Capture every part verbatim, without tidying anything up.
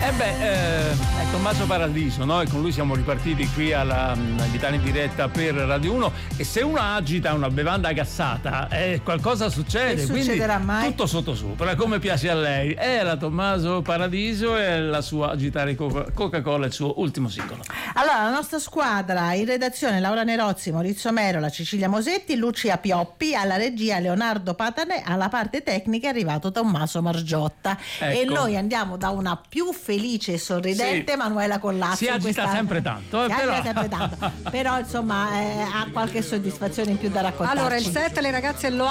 Eh beh, eh, è Tommaso Paradiso, no? E con lui siamo ripartiti qui alla, all'Italia in diretta per Radio uno, e se uno agita una bevanda gassata eh, qualcosa succede, che quindi succederà mai? Tutto sottosopra, come piace a lei. Era Tommaso Paradiso e la sua agitare Coca-Cola, il suo ultimo singolo. Allora, la nostra squadra in redazione: Laura Nerozzi, Maurizio Merola, Cecilia Mosetti, Lucia Pioppi, alla regia Leonardo Patanè, alla parte tecnica è arrivato Tommaso Margiotta. Ecco. E noi andiamo da una più felice e sorridente sì. Manuela Collazzo. Si agita sempre tanto, eh, si però. agita sempre tanto, però insomma eh, ha qualche soddisfazione in più da raccontare. Allora, il set le ragazze lo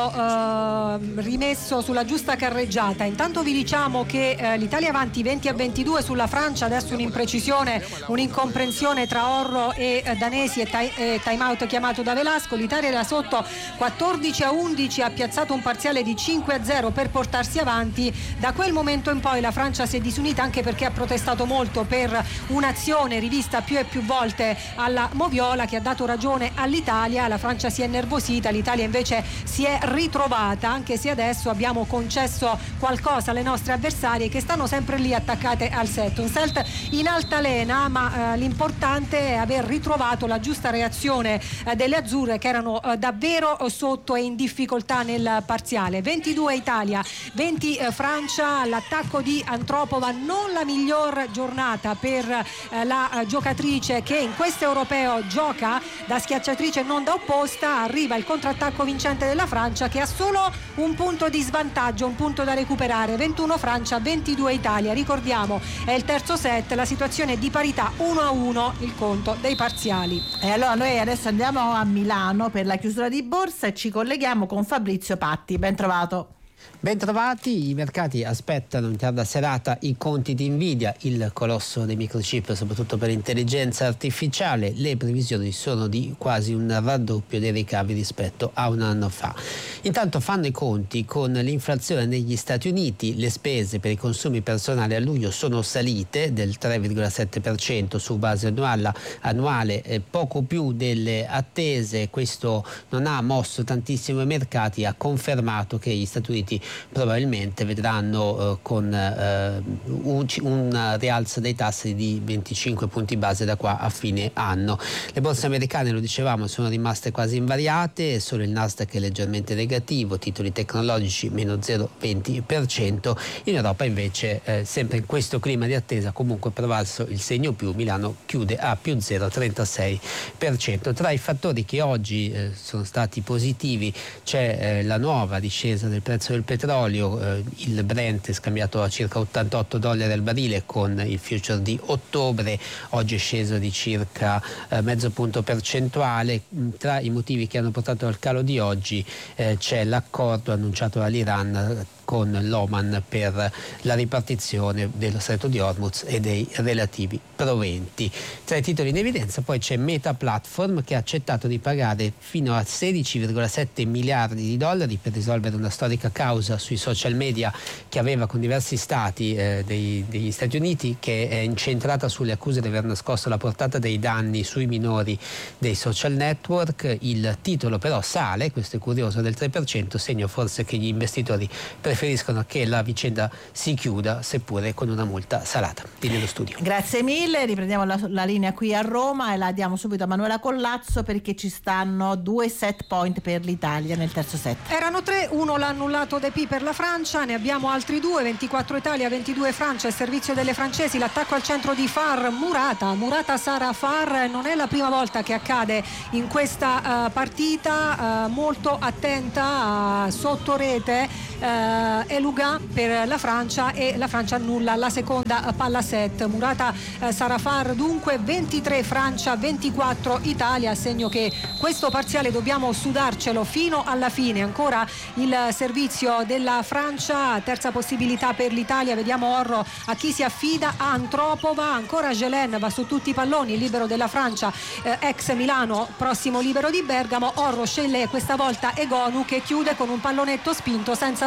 hanno eh, rimesso sulla giusta carreggiata. Intanto vi diciamo che eh, l'Italia avanti venti a ventidue sulla Francia, adesso un'imprecisione, un'incomprensione tra Orro e eh, danesi e, time, eh, time out chiamato da Velasco. L'Italia era sotto quattordici a undici, ha piazzato un parziale di cinque a zero per portarsi avanti. Da quel momento in poi la Francia si è disunita, anche perché ha protestato molto per un'azione rivista più e più volte alla Moviola, che ha dato ragione all'Italia. La Francia si è nervosita, l'Italia invece si è ritrovata, anche se adesso abbiamo concesso qualcosa alle nostre avversarie, che stanno sempre lì attaccate al set. Un set in altalena, ma eh, l'importante è aver ritrovato la giusta reazione eh, delle azzurre, che erano eh, davvero sotto e in difficoltà nel parziale. ventidue Italia, venti eh, Francia. L'attacco di Antropova non la miglior giornata per eh, la eh, giocatrice che in questo europeo gioca da schiacciatrice, non da opposta. Arriva il contrattacco vincente della Francia, che ha solo un punto di svantaggio, un punto da recuperare. ventuno Francia, ventidue Italia. Ricordiamo, è il terzo set, la situazione è di parità, uno a uno il conto dei parziali. E allora noi adesso andiamo a Milano per la chiusura di borsa e ci colleghiamo con Fabrizio Patti. Ben trovato. Bentrovati, i mercati aspettano in tarda serata i conti di Nvidia, il colosso dei microchip, soprattutto per intelligenza artificiale. Le previsioni sono di quasi un raddoppio dei ricavi rispetto a un anno fa. Intanto fanno i conti con l'inflazione negli Stati Uniti. Le spese per i consumi personali a luglio sono salite del tre virgola sette per cento su base annuale, annuale eh, poco più delle attese. Questo non ha mosso tantissimo i mercati, ha confermato che gli Stati Uniti probabilmente vedranno eh, con eh, un, un rialzo dei tassi di venticinque punti base da qua a fine anno. Le borse americane, lo dicevamo, sono rimaste quasi invariate, solo il Nasdaq è leggermente negativo, titoli tecnologici meno zero virgola venti per cento. In Europa invece, eh, sempre in questo clima di attesa, comunque prevalso il segno più, Milano chiude a più zero virgola trentasei per cento. Tra i fattori che oggi eh, sono stati positivi c'è eh, la nuova discesa del prezzo del petrolio, eh, il Brent è scambiato a circa ottantotto dollari al barile con il future di ottobre, oggi è sceso di circa eh, mezzo punto percentuale. Tra i motivi che hanno portato al calo di oggi eh, c'è l'accordo annunciato dall'Iran con l'Oman per la ripartizione dello Stretto di Hormuz e dei relativi proventi. Tra i titoli in evidenza poi c'è Meta Platform, che ha accettato di pagare fino a sedici virgola sette miliardi di dollari per risolvere una storica causa sui social media che aveva con diversi stati eh, dei, degli Stati Uniti, che è incentrata sulle accuse di aver nascosto la portata dei danni sui minori dei social network. Il titolo però sale, questo è curioso, del tre per cento, segno forse che gli investitori preferiscono che la vicenda si chiuda, seppure con una multa salata. Di nello studio. Grazie mille, riprendiamo la, la linea qui a Roma e la diamo subito a Manuela Collazzo, perché ci stanno due set point per l'Italia nel terzo set. Erano tre, uno l'ha annullato De P per la Francia, ne abbiamo altri due, ventiquattro Italia, ventidue Francia, il servizio delle francesi, l'attacco al centro di Far, Murata, Murata Sara Far. Non è la prima volta che accade in questa uh, partita, uh, molto attenta uh, sotto rete uh, Eluga per la Francia, e la Francia annulla la seconda palla set. Murata uh, Sara Far dunque, ventitré Francia, ventiquattro Italia, segno che questo parziale dobbiamo sudarcelo fino alla fine. Ancora il servizio della Francia, terza possibilità per l'Italia, vediamo Orro a chi si affida, a Antropova, ancora Gelen va su tutti i palloni, libero della Francia, eh, ex Milano, prossimo libero di Bergamo. Orro sceglie questa volta Egonu, che chiude con un pallonetto spinto senza forzare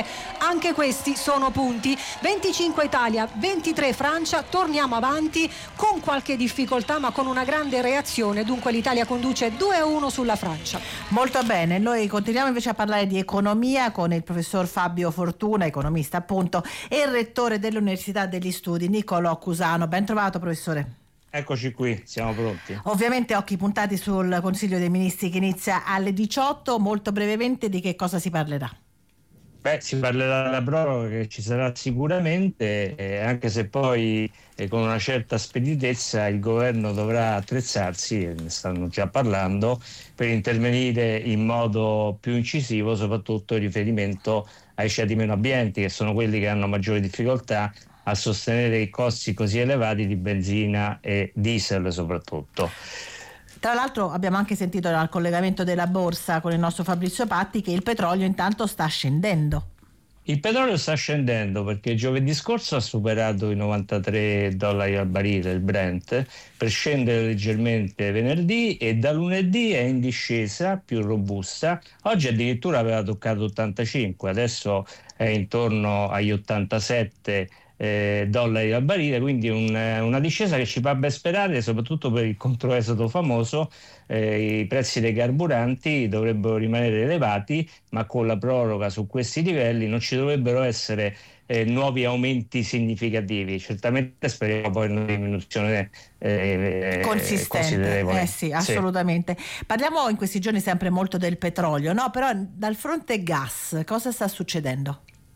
ottenere. Anche questi sono punti. venticinque Italia, ventitré Francia, torniamo avanti con qualche difficoltà ma con una grande reazione, dunque l'Italia conduce due a uno sulla Francia. Molto bene, noi continuiamo invece a parlare di economia con il professor Fabio Fortuna, economista appunto, e il rettore dell'Università degli Studi Niccolò Cusano. Ben trovato professore. Eccoci qui, siamo pronti. Ovviamente occhi puntati sul Consiglio dei Ministri che inizia alle diciotto, molto brevemente di che cosa si parlerà? Beh, si parlerà della proroga che ci sarà sicuramente, eh, anche se poi eh, con una certa speditezza il governo dovrà attrezzarsi, e ne stanno già parlando, per intervenire in modo più incisivo, soprattutto in riferimento ai ceti meno abbienti, che sono quelli che hanno maggiori difficoltà a sostenere i costi così elevati di benzina e diesel soprattutto. Tra l'altro abbiamo anche sentito dal collegamento della borsa con il nostro Fabrizio Patti che il petrolio intanto sta scendendo. Il petrolio sta scendendo perché giovedì scorso ha superato i novantatré dollari al barile il Brent, per scendere leggermente venerdì, e da lunedì è in discesa più robusta. Oggi addirittura aveva toccato ottantacinque, adesso è intorno agli ottantasette Eh, dollari al barile, quindi un, una discesa che ci fa ben sperare, soprattutto per il controesodo famoso. Eh, i prezzi dei carburanti dovrebbero rimanere elevati, ma con la proroga su questi livelli non ci dovrebbero essere eh, nuovi aumenti significativi. Certamente speriamo poi una diminuzione eh, consistente. Eh sì, assolutamente. Sì. Parliamo in questi giorni sempre molto del petrolio, no? Però dal fronte gas cosa sta succedendo?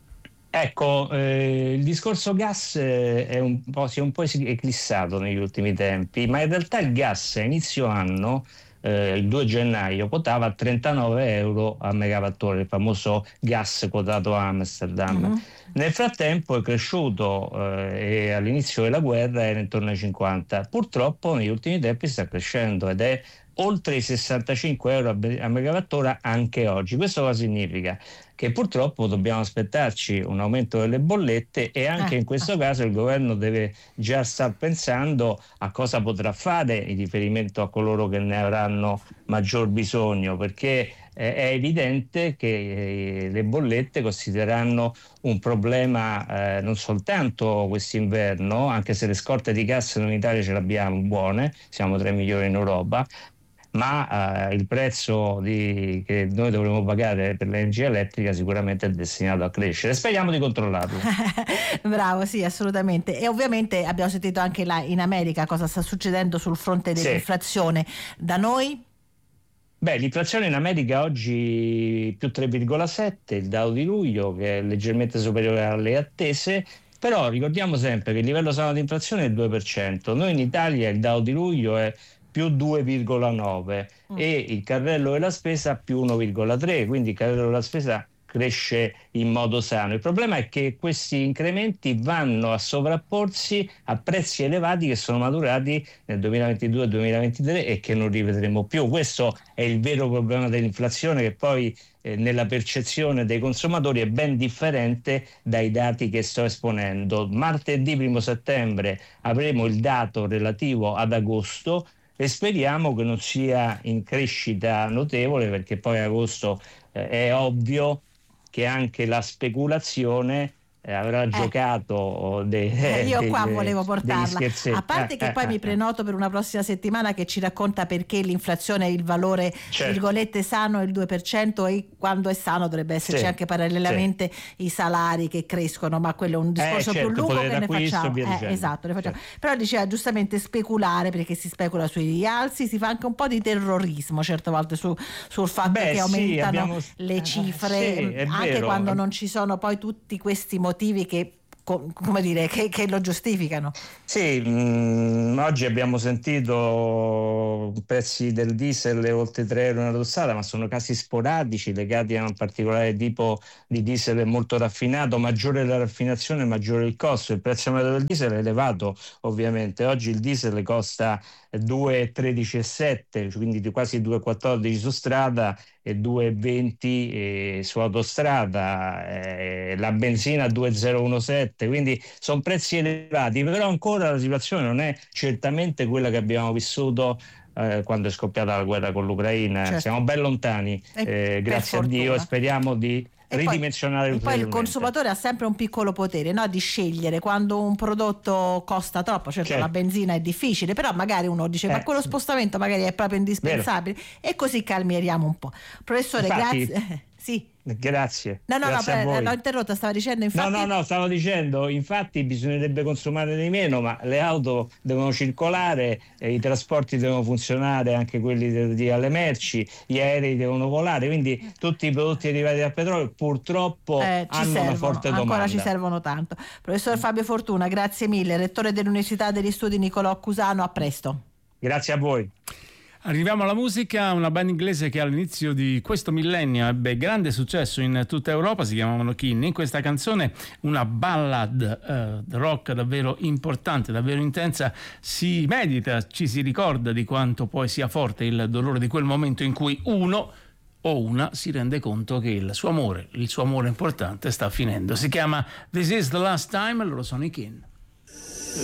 Ecco, eh, il discorso gas eh, è un po', si è un po' eclissato negli ultimi tempi, ma in realtà il gas a inizio anno, eh, il due gennaio, quotava trentanove euro a megawattora, il famoso gas quotato a Amsterdam. Mm-hmm. Nel frattempo è cresciuto eh, e all'inizio della guerra era intorno ai cinquanta. Purtroppo negli ultimi tempi sta crescendo ed è oltre i sessantacinque euro a megawattora anche oggi. Questo cosa significa? Che purtroppo dobbiamo aspettarci un aumento delle bollette, e anche in questo caso il governo deve già star pensando a cosa potrà fare in riferimento a coloro che ne avranno maggior bisogno, perché eh, è evidente che eh, le bollette costituiranno un problema eh, non soltanto quest'inverno, anche se le scorte di gas in Italia ce l'abbiamo buone, siamo tra i migliori in Europa, ma eh, il prezzo di, che noi dovremo pagare per l'energia elettrica sicuramente è destinato a crescere. Speriamo di controllarlo. Bravo, sì, assolutamente. E ovviamente abbiamo sentito anche là in America cosa sta succedendo sul fronte dell'inflazione. Sì. Da noi? Beh, l'inflazione in America oggi più tre virgola sette, il Dow di luglio che è leggermente superiore alle attese. Però ricordiamo sempre che il livello sano di inflazione è il due per cento. Noi in Italia il Dow di luglio è più due virgola nove mm. e il carrello della spesa più uno virgola tre, quindi il carrello della spesa cresce in modo sano. Il problema è che questi incrementi vanno a sovrapporsi a prezzi elevati che sono maturati nel duemilaventidue e duemilaventitré e che non rivedremo più. Questo è il vero problema dell'inflazione, che poi eh, nella percezione dei consumatori è ben differente dai dati che sto esponendo. Martedì primo settembre avremo il dato relativo ad agosto e speriamo che non sia in crescita notevole, perché poi agosto eh, è ovvio che anche la speculazione eh, avrà eh. giocato de, eh, io de, qua de, volevo portarla, a parte che eh, poi eh, mi prenoto per una prossima settimana che ci racconta perché l'inflazione, il valore certo. virgolette sano è il due per cento, e quando è sano dovrebbe esserci sì. anche parallelamente sì. i salari che crescono, ma quello è un discorso eh, certo, più lungo che ne facciamo eh, esatto, ne facciamo. Certo. Però diceva giustamente speculare, perché si specula sui rialzi, si fa anche un po' di terrorismo certe volte su, sul fatto Beh, che aumentano sì, abbiamo... le cifre sì, anche vero. quando non ci sono poi tutti questi motivi che come dire che, che lo giustificano. Sì, mh, oggi abbiamo sentito prezzi del diesel oltre tre euro una tostata, ma sono casi sporadici legati a un particolare tipo di diesel molto raffinato. Maggiore la raffinazione, maggiore il costo. Il prezzo medio del diesel è elevato, ovviamente. Oggi il diesel costa due virgola tredici e sette, quindi quasi due virgola quattordici su strada e due virgola venti eh, su autostrada, eh, la benzina due virgola zero uno sette, quindi sono prezzi elevati, però ancora la situazione non è certamente quella che abbiamo vissuto eh, quando è scoppiata la guerra con l'Ucraina. Certo. Siamo ben lontani, eh, grazie a Dio, e speriamo di ridimensionare poi, e poi il consumatore ha sempre un piccolo potere, no? Di scegliere quando un prodotto costa troppo. Certo, certo. La benzina è difficile, però magari uno dice eh. ma quello spostamento magari è proprio indispensabile. Vero. E così calmieriamo un po'. Professore, infatti, grazie. Sì. Grazie. No, no, grazie no, l'ho interrotta, stava dicendo infatti. No, no, no, stavo dicendo, infatti bisognerebbe consumare di meno, ma le auto devono circolare, eh, i trasporti devono funzionare, anche quelli de- di, alle merci, gli aerei devono volare, quindi tutti i prodotti derivati dal petrolio purtroppo eh, hanno servono, una forte domanda. Ancora ci servono tanto. Professor Fabio Fortuna, grazie mille, rettore dell'Università degli Studi Niccolò Cusano, a presto. Grazie a voi. Arriviamo alla musica, una band inglese che all'inizio di questo millennio ebbe grande successo in tutta Europa, si chiamavano Kinney. In questa canzone, una ballad eh, rock davvero importante, davvero intensa, si medita, ci si ricorda di quanto poi sia forte il dolore di quel momento in cui uno o una si rende conto che il suo amore, il suo amore importante sta finendo. Si chiama This Is The Last Time, loro sono i Kinney.